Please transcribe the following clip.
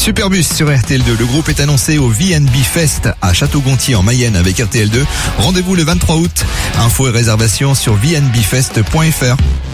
Superbus sur RTL2. Le groupe est annoncé au VNB Fest à Château-Gontier en Mayenne avec RTL2. Rendez-vous le 23 août. Infos et réservations sur vnbfest.fr.